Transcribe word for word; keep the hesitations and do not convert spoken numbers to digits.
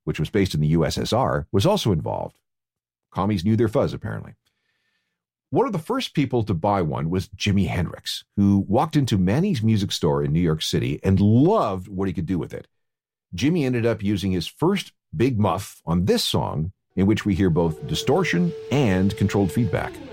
which was based in the U S S R, was also involved. Commies knew their fuzz, apparently. One of the first people to buy one was Jimi Hendrix, who walked into Manny's music store in New York City and loved what he could do with it. Jimmy ended up using his first big muff on this song, in which we hear both distortion and controlled feedback.